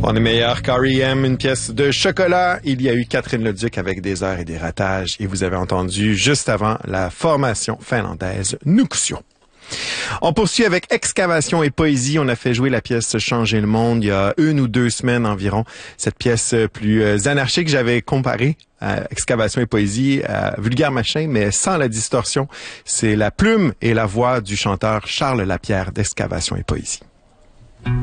On est meilleur qu'R.E.M., une pièce de chocolat. Il y a eu Catherine Leduc avec des heures et des ratages. Et vous avez entendu juste avant la formation finlandaise Nuksio. On poursuit avec Excavation et Poésie. On a fait jouer la pièce Changer le monde il y a 1 ou 2 semaines environ. Cette pièce plus anarchique, j'avais comparé à Excavation et Poésie à Vulgaire Machin, mais sans la distorsion. C'est la plume et la voix du chanteur Charles Lapierre d'Excavation et Poésie.